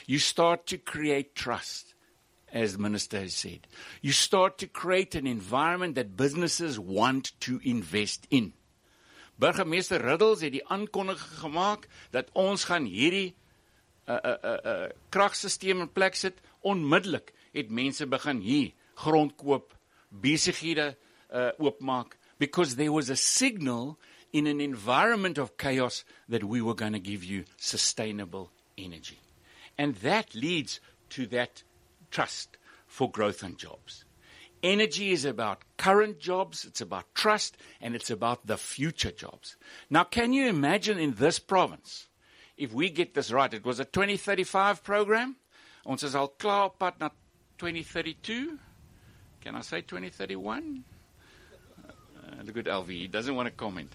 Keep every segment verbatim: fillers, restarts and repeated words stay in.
You start to create trust, as the minister has said. You start to create an environment that businesses want to invest in. Burgemeester Riddles het die aankondiging gemaak dat ons gaan hierdie uh, uh, uh, uh, kragsysteem in plek sit. Onmiddellik het mense begin hier grond koop, besighede uh, oopmaak, because there was a signal in an environment of chaos that we were going to give you sustainable energy. And that leads to that trust for growth and jobs. Energy is about current jobs, it's about trust, and it's about the future jobs. Now, can you imagine in this province, if we get this right, it was a twenty thirty-five program, ons is al klaar op pad na twenty thirty-two, can I say twenty thirty-one? Uh, look at L V, he doesn't want to comment.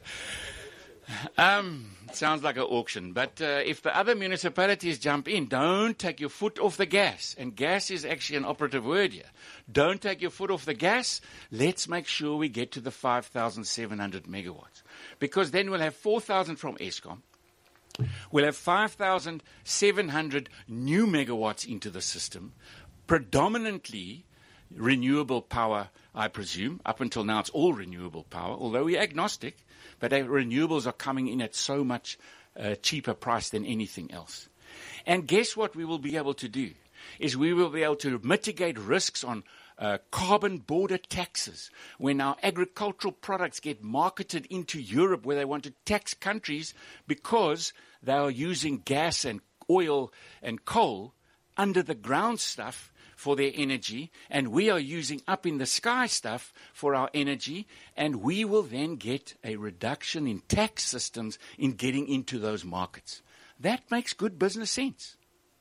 Um, sounds like an auction, but uh, if the other municipalities jump in, don't take your foot off the gas. And gas is actually an operative word here. Don't take your foot off the gas. Let's make sure we get to the five thousand seven hundred megawatts. Because then we'll have four thousand from Eskom. We'll have five thousand seven hundred new megawatts into the system, predominantly renewable power, I presume. Up until now, it's all renewable power, although we're agnostic. But our renewables are coming in at so much uh, cheaper price than anything else. And guess what we will be able to do? Is we will be able to mitigate risks on uh, carbon border taxes. When our agricultural products get marketed into Europe where they want to tax countries because they are using gas and oil and coal under the ground stuff for their energy, and we are using up in the sky stuff for our energy, and we will then get a reduction in tax systems in getting into those markets. That makes good business sense.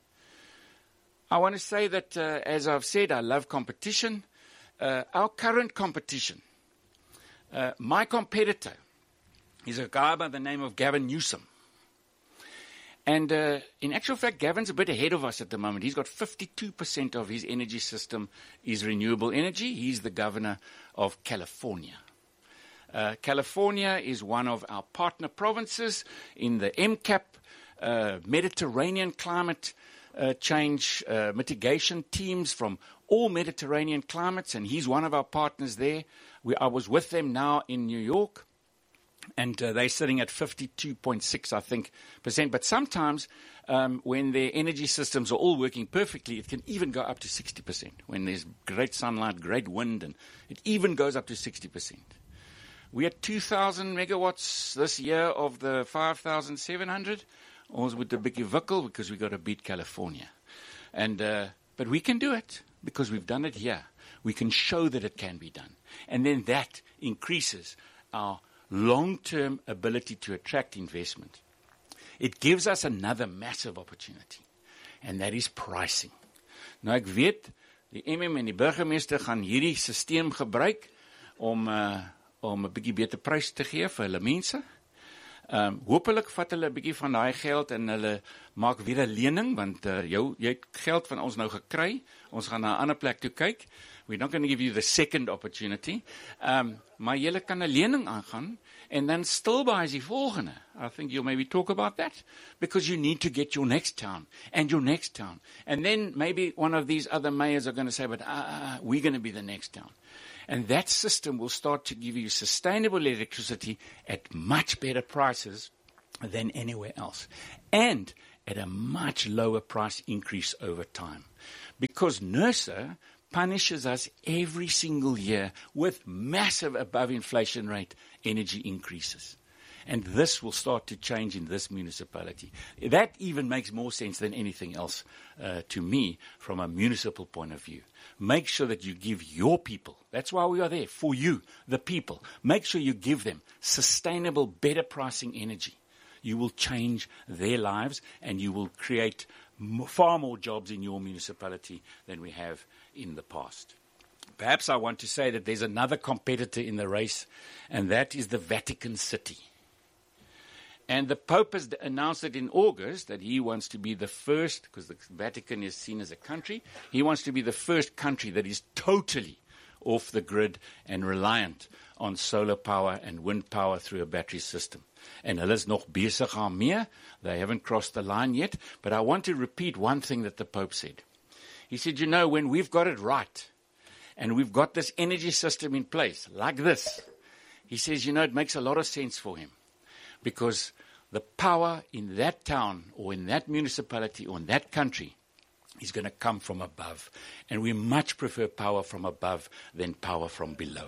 I want to say that, uh, as I've said, I love competition. Uh, our current competition, uh, my competitor is a guy by the name of Gavin Newsom. And uh, in actual fact, Gavin's a bit ahead of us at the moment. He's got fifty-two percent of his energy system is renewable energy. He's the governor of California. Uh, California is one of our partner provinces in the M CAP, uh, Mediterranean climate uh, change uh, mitigation teams from all Mediterranean climates, and he's one of our partners there. We, I was with them now in New York. And uh, they're sitting at fifty-two point six, I think, percent. But sometimes um, when their energy systems are all working perfectly, it can even go up to sixty percent. When there's great sunlight, great wind, and it even goes up to sixty percent. We had two thousand megawatts this year of the five thousand seven hundred. Ons with the biggie wikkel because we got to beat California. And uh, but we can do it because we've done it here. We can show that it can be done. And then that increases our long-term ability to attract investment. It gives us another massive opportunity, and that is pricing. Nou ek weet, die M M en die burgemeester gaan hierdie systeem gebruik om uh, om 'n bietjie beter prys te gee vir hulle mense. Um, hopelik vat hulle 'n bietjie van daai geld en hulle maak weer 'n lening, want uh, jou, jy het geld van ons nou gekry. Ons gaan na 'n ander plek toe kyk. We're not going to give you the second opportunity. Um, maar julle kan 'n lening aangaan en dan stilbaai is die volgende. I think you'll maybe talk about that because you need to get your next town and your next town. And then maybe one of these other mayors are going to say, but uh, we're going to be the next town. And that system will start to give you sustainable electricity at much better prices than anywhere else. And at a much lower price increase over time. Because NERSA punishes us every single year with massive above inflation rate energy increases. And this will start to change in this municipality. That even makes more sense than anything else uh, to me from a municipal point of view. Make sure that you give your people, that's why we are there, for you, the people. Make sure you give them sustainable, better pricing energy. You will change their lives and you will create far more jobs in your municipality than we have in the past. Perhaps I want to say that there's another competitor in the race, and that is the Vatican City. And the Pope has announced it in August that he wants to be the first, because the Vatican is seen as a country, he wants to be the first country that is totally off the grid and reliant on solar power and wind power through a battery system. En hulle is nog besig daarmee. They haven't crossed the line yet. But I want to repeat one thing that the Pope said. He said, you know, when we've got it right, and we've got this energy system in place, like this, he says, you know, it makes a lot of sense for him. Because the power in that town, or in that municipality, or in that country, is going to come from above. And we much prefer power from above than power from below.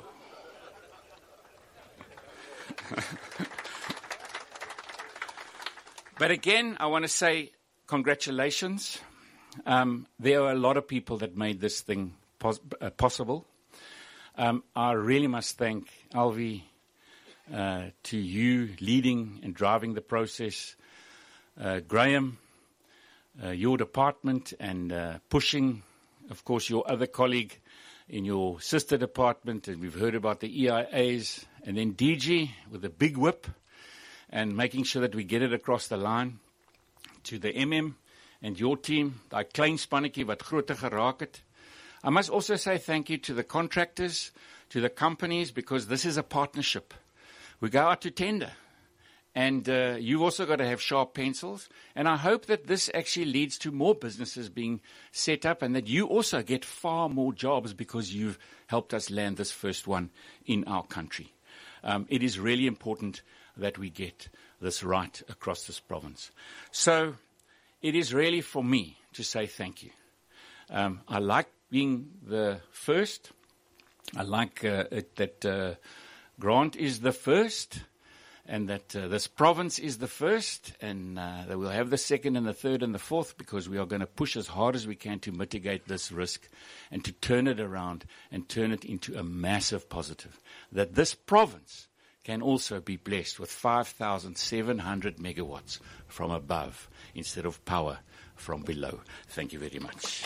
But again, I want to say congratulations. Um, there are a lot of people that made this thing pos- uh, possible. Um, I really must thank Alvi, uh, to you leading and driving the process. Uh, Graham, uh, your department, and uh, pushing, of course, your other colleague in your sister department, and we've heard about the E I As, and then D G with a big whip, and making sure that we get it across the line to the M M and your team, daai klein spannetjie wat groter geraak het. I must also say thank you to the contractors, to the companies, because this is a partnership. We go out to tender, and uh, you've also got to have sharp pencils, and I hope that this actually leads to more businesses being set up, and that you also get far more jobs because you've helped us land this first one in our country. Um, it is really important that we get this right across this province. So it is really for me to say thank you. Um, I like being the first. I like uh, it, that uh, Grant is the first, and that uh, this province is the first, and uh, that we'll have the second and the third and the fourth, because we are going to push as hard as we can to mitigate this risk and to turn it around and turn it into a massive positive. That this province can also be blessed with five thousand seven hundred megawatts from above instead of power from below. Thank you very much.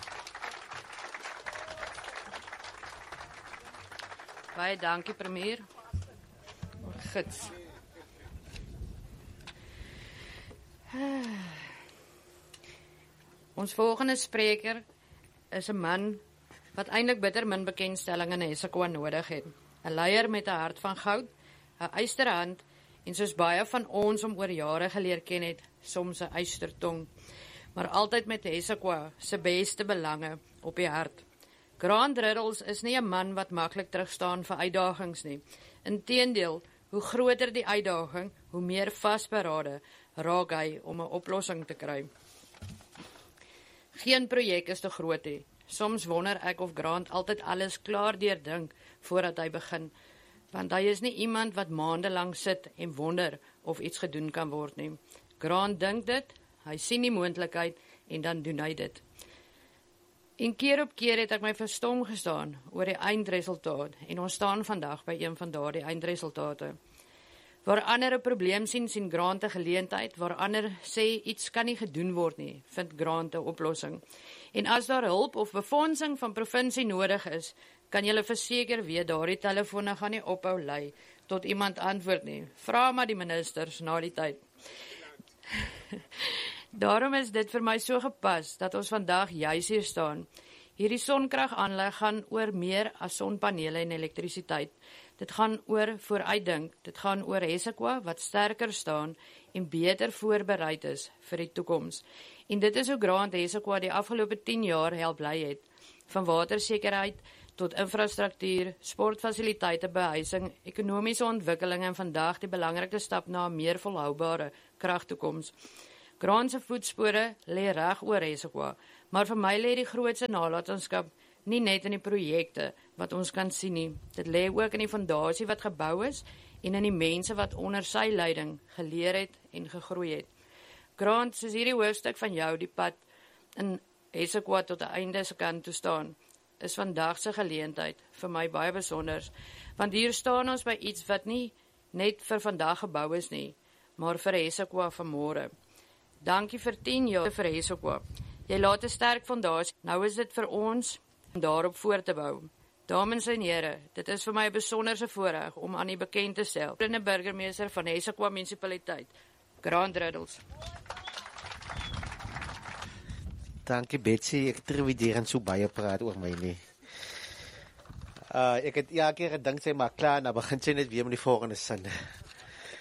Baie dankie, Premier. Gids. Ons volgende spreker is 'n man wat eintlik bitter min bekendstelling in Essequa nodig het. 'n Leier met 'n hart van goud, 'n ysterhand en soos baie van ons om oor jare geleer ken het, soms 'n ystertong, maar altyd met Essequa se beste belange op die hart. Grant Riddles is nie 'n man wat maklik terugstaan vir uitdagings nie. Inteendeel, hoe groter die uitdaging, hoe meer vasberade raak hy om 'n oplossing te kry. Geen projek is te groot nie. Soms wonder ek of Grant altyd alles klaar deurdink voordat hy begin, want hy is nie iemand wat maande lank sit en wonder of iets gedoen kan word nie. Grant dink dit, hy sien die moontlikheid en dan doen hy dit. En keer op keer het ek my verstom gestaan oor die eindresultaat, en ons staan vandag by een van daardie eindresultate. Waar ander 'n probleem sien, sien Grant 'n geleentheid, waar ander sê iets kan nie gedoen word nie, vind Grant 'n oplossing. En as daar hulp of befondsing van provinsie nodig is, kan julle verseker weet daardie telefone gaan nie ophou lui tot iemand antwoord nie. Vra maar die ministers na die tyd. Daarom is dit vir my so gepas dat ons vandag juis hier staan. Hierdie sonkragaanleg gaan oor meer as sonpanele en elektrisiteit. Dit gaan oor vooruitdink, dit gaan oor Essequa wat sterker staan en beter voorbereid is vir die toekoms. En dit is hoe Grant Essequa die afgelope tien jaar help lei het, van watersekerheid tot infrastruktuur, sportfasiliteite, behuising, ekonomiese ontwikkeling en vandag die belangrike stap na 'n meer volhoubare kragtoekoms. Grant se voetspore lê reg oor Essequa, maar vir my lê die grootste nalatenskap nie net in die projekte wat ons kan sien nie. Dit lê ook in die fondasie wat gebou is en in die mense wat onder sy leiding geleer het en gegroei het. Grant, soos hierdie hoofstuk van jou die pad in Essequa tot 'n einde se kant toe staan, is vandag se geleentheid vir my baie besonders, want hier staan ons by iets wat nie net vir vandag gebou is nie, maar vir Essequa van môre. Dankie vir tien jaar vir Essequa. Jy laat 'n sterk fondasie. Nou is dit vir ons om daarop voort te bou. Dames en here, dit is vir my 'n besonderse voorreg om aan u bekend te stel, die burgemeester van Essequa munisipaliteit, Grant Riddles. Dankie Betsy, ek terwyl so baie praat oor my nie. Uh, ek het ja keer gedink sy maar klaar, nou begin sy net weer met die volgende sin.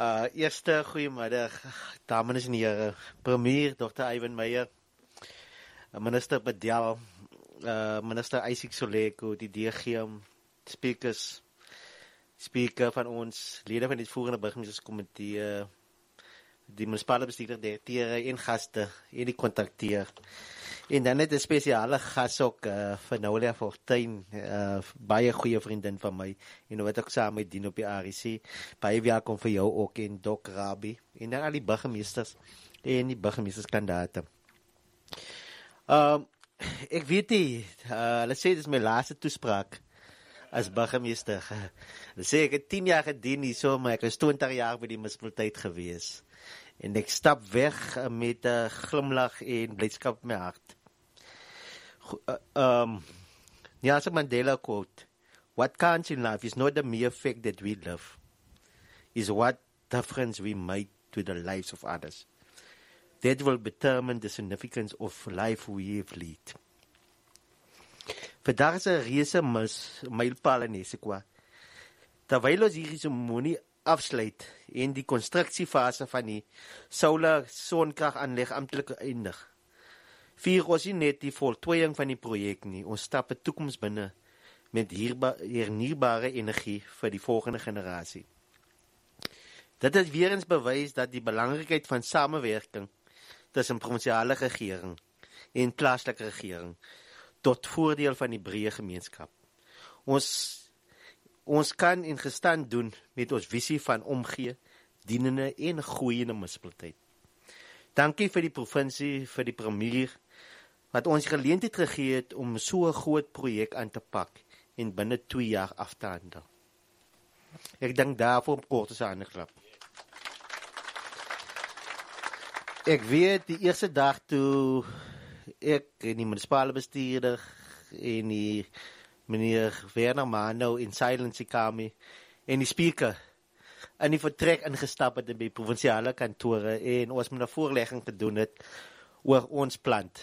Uh, eerste goeiemiddag, dames en heren. Premier, dokter Ivan Meyer, minister Bedel, uh, minister Isaac Soleko, die D G M, speakers, speaker van ons, lede van die volgende burgemeesterskomitee, uh, die municipale bestuurder, directeur en gasten, en die contacteer. En dan net een speciale gast ook uh, van Noulia Fortuin, uh, baie goeie vriendin van my, en wat ook saam met dien op die A R C, baie welkom vir jou ook, en Doc Rabie, en dan al die burgemeesters, en die burgemeesterskandidaten. Um, ek weet nie, uh, hulle sê, dit is my laaste toespraak, as burgemeester. Hulle sê, ek het tien jaar gedien hier so, maar ek is twintig jaar by die munisipaliteit gewees. En ek stap weg met een glimlach en blijdskap op my hart. Uh, um, Nelson Mandela quote, what counts in life is not the mere fact that we live, is what difference we make to the lives of others. That will determine the significance of life we have led. Vandaag is een reuse mis, mijlpaal in Esekwa. Terwijl ons hierdie ceremonie afsluit en die constructiefase van die solar sonkragaanleg amptelik eindig, vier ons nie net die voltooiing van die projek nie, ons stap 'n toekoms binne met hernieubare energie vir die volgende generasie. Dit is weer eens bewys dat die belangrikheid van samewerking tussen provinsiale regering en plaaslike regering tot voordeel van die breë gemeenskap. Ons Ons kan in gestand doen met ons visie van omgee, dienende en groeiende munisipaliteit. Dankie vir die provinsie, vir die premier, wat ons geleentheid gegee het om so 'n groot projek aan te pak en binne twee jaar af te handel. Ek dink daarvoor op kort is aan geklap. Ek weet die eerste dag toe ek en die munisipale bestuurder en die meneer Werner Mano in silence kami en die speaker in die vertrek ingestap het in die provinsiale kantore en ons met 'n voorlegging gedoen het oor ons plant.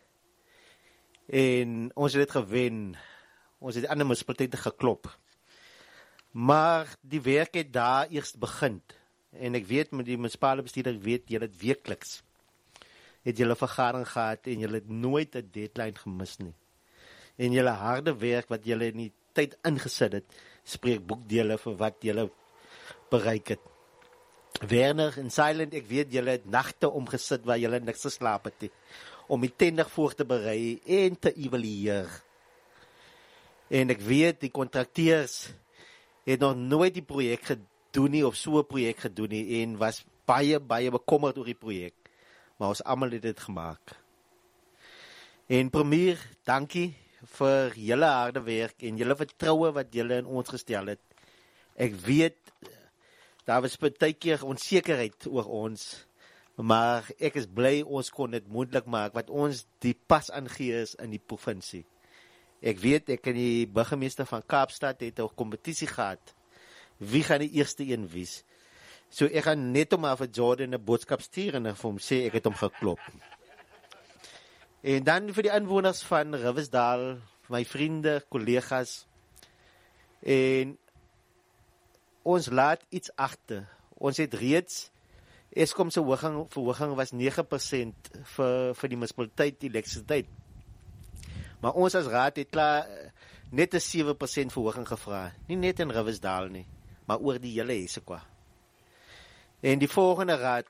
En ons het dit gewen. Ons het ander munisipaliteite geklop. Maar die werk het daar eers begin. En ek weet met die munisipale bestuurder weet julle dit weekliks. Het julle vergadering gehad en julle het nooit 'n deadline gemis nie. En julle harde werk wat julle in die tyd ingesit het, spreek boekdele vir wat julle bereik het. Werner en Silent, ek weet julle het nagte omgesit waar julle niks geslaap het nie, om die tendig voor te berei en te evalueer. En ek weet die kontrakteurs het nog nooit die projek gedoen nie, of so 'n projek gedoen nie, en was baie, baie bekommerd oor die projek. Maar ons almal het dit gemaak. En premier, dankie vir julle harde werk en julle vertroue wat julle in ons gestel het. Ek weet, daar was baie keer onsekerheid oor ons, maar ek is bly ons kon dit moontlik maak, wat ons die pas aangee is in die provinsie. Ek weet, ek en die burgemeester van Kaapstad het 'n kompetisie gehad. Wie gaan die eerste een wees? So ek gaan net om af vir Jordan 'n boodskap stuur en vir hom sê ek het hom geklop. En dan vir die inwoners van Riversdal, my vriende, kollegas, en ons laat iets agter. Ons het reeds, Eskom se verhoging, verhoging was nege persent vir, vir die munisipaliteit elektrisiteit. Maar ons as raad het klaar net 'n sewe persent verhoging gevra. Nie net in Riversdal nie, maar oor die hele Esekwa. En die volgende raad,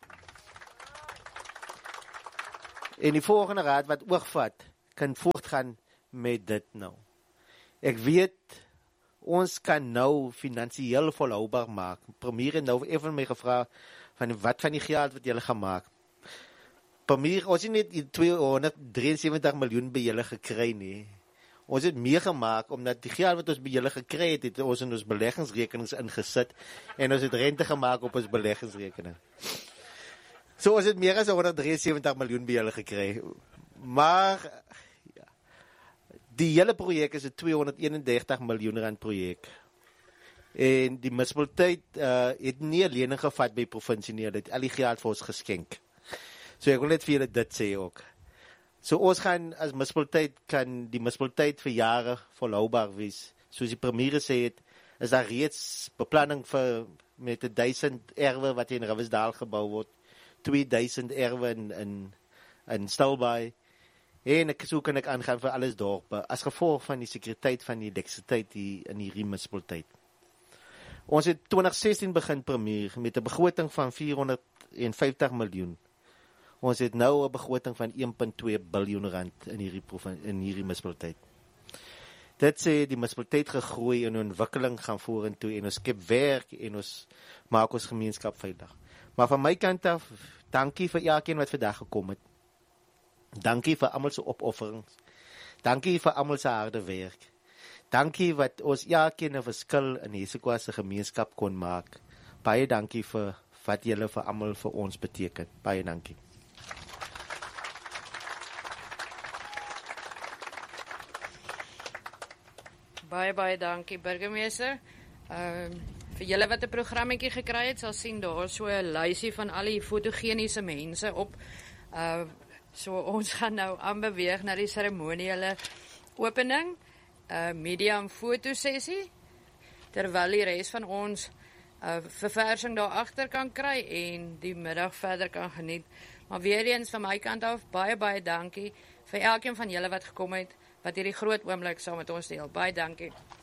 En die volgende raad wat oogvat, kan voortgaan met dit nou. Ek weet, ons kan nou finansiëel volhoubaar maak. Premier het nou even my gevra, van wat van die geld wat julle gaan maak. Premier, ons het net tweehonderddrieënsewentig miljoen by julle gekry nie. Ons het meer gemaak, omdat die geld wat ons by julle gekry het, het ons in ons beleggingsrekenings ingesit, en ons het rente gemaak op ons beleggingsrekening. So ons het meer as honderddrieënsewentig miljoen by julle gekry. Maar ja, die hele projek is 'n tweehonderdeenendertig miljoen rand projek. En die munisipaliteit uh, het nie 'n lening gevat by die provinsie nie, dit al die geld vir ons geskenk. So ek wil net vir julle dit sê ook. So ons gaan as munisipaliteit kan die munisipaliteit vir jare volhoubaar wees. Soos die premier gesê het, is daar reeds beplanning vir met duisend erwe wat in Riversdal gebou word, tweeduisend erwe in in in Stilbaai. En ek so kan ek aangaan vir alles dorpe as gevolg van die sekuriteit van die elektrisiteit hier in hierdie munisipaliteit. Ons het twintig sestien begin premier met 'n begroting van vierhonderdvyftig miljoen. Ons het nou 'n begroting van een komma twee biljoen rand in hierdie in hierdie munisipaliteit. Dit sê die munisipaliteit gegroei en ontwikkeling gaan vorentoe en ons skep werk en ons maak ons gemeenskap veilig. Maar van my kant af, dankie vir elkeen wat vandag gekom het. Dankie vir almal se opofferings. Dankie vir almal se harde werk. Dankie wat ons elkeen 'n verskil in hierdie se gemeenskap kon maak. Baie dankie vir wat julle vir almal vir ons beteken. Baie dankie. Baie baie dankie burgemeester. Ehm uh, vir julle wat 'n programmetjie gekry het, sal sien daar so 'n lysie van al die fotogeniese mense op. Uh so ons gaan nou aanbeweeg na die seremoniele opening, 'n uh, media en fotosessie, terwyl die res van ons uh, verversing daar agter kan kry en die middag verder kan geniet. Maar weer eens van my kant af baie baie dankie vir elkeen van julle wat gekom het, wat hierdie groot oomblik saam met ons deel. Baie dankie.